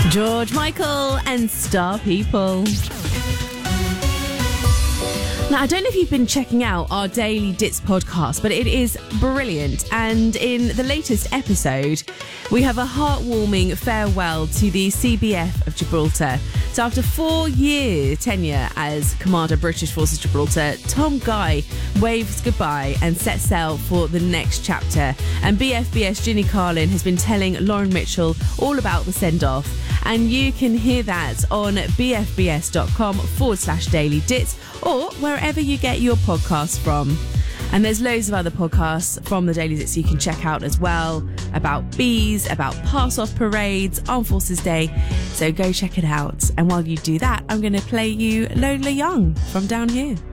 George Michael and Star People. Now, I don't know if you've been checking out our Daily Dits podcast, but it is brilliant. And in the latest episode, we have a heartwarming farewell to the CBF of Gibraltar. So after 4-year tenure as Commander British Forces Gibraltar, Tom Guy waves goodbye and sets sail for the next chapter. And BFBS Ginny Carlin has been telling Lauren Mitchell all about the send-off. And you can hear that on bfbs.com/Daily Dits or wherever you get your podcasts from. And there's loads of other podcasts from the Daily Dits you can check out as well, about bees, about pass-off parades, Armed Forces Day. So go check it out. And while you do that, I'm going to play you Lola Young from Down Here.